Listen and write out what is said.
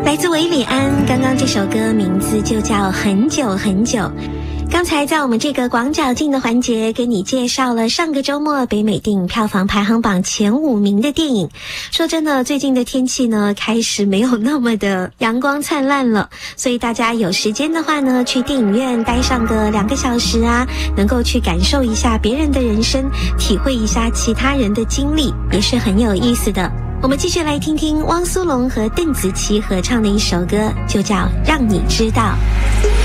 来自韦礼安，刚刚这首歌名字就叫《很久很久》。刚才在我们这个广角镜的环节给你介绍了上个周末北美电影票房排行榜前5名的电影。说真的，最近的天气呢开始没有那么的阳光灿烂了，所以大家有时间的话呢，去电影院待上个2个小时啊，能够去感受一下别人的人生，体会一下其他人的经历，也是很有意思的。我们继续来听听汪苏泷和邓紫棋合唱的一首歌，就叫《让你知道》。